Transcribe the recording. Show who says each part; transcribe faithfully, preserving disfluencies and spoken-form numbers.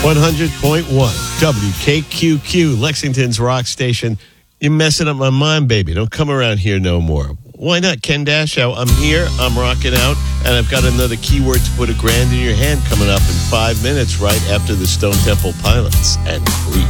Speaker 1: one hundred point one W K Q Q, Lexington's rock station. You're messing up my mind, baby. Don't come around here no more. Why not? Ken Dashow. I'm here. I'm rocking out. And I've got another keyword to put a grand in your hand coming up in five minutes right after the Stone Temple Pilots and Creep.